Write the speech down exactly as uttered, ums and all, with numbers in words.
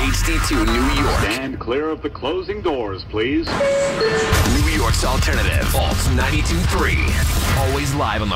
H D two New York. Stand clear of the closing doors, please. New York's alternative. Alt ninety-two point three. Always live on the